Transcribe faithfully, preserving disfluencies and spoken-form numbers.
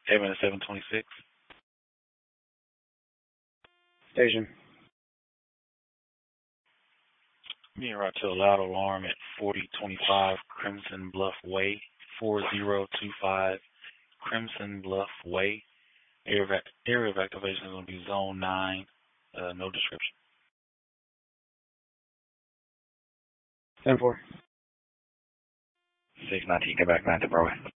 Haven at seven twenty-six. Station. Being right to a loud alarm at forty twenty-five Crimson Bluff Way, four zero two five Crimson Bluff Way. Area of, area of activation is going to be Zone nine, uh, no description. ten four. six nineteen, come back nine to Broadway.